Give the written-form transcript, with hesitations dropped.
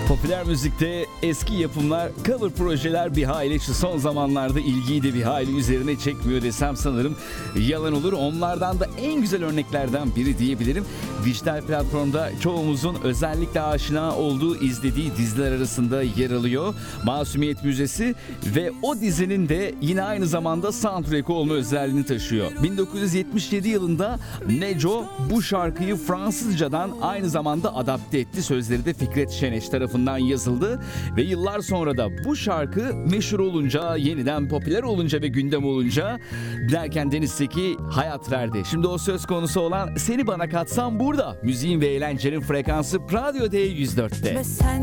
Popüler müzikte eski yapımlar, cover projeler bir hayli şu son zamanlarda ilgiyi de bir hayli üzerine çekmiyor desem sanırım yalan olur. Onlardan da en güzel örneklerden biri diyebilirim. Dijital platformda çoğumuzun özellikle aşina olduğu, izlediği diziler arasında yer alıyor. Masumiyet Müzesi ve o dizinin de yine aynı zamanda soundtrack olma özelliğini taşıyor. 1977 yılında Neco bu şarkıyı Fransızcadan aynı zamanda adapte etti. Sözleri de Fikret Şeneş tarafından yazıldı ve yıllar sonra da bu şarkı meşhur olunca, yeniden popüler olunca ve gündem olunca derken Deniz Seki hayat verdi. Şimdi o söz konusu olan Seni Bana Katsam burada. Müziğin ve eğlencenin frekansı Radyo D104'te. Ve sen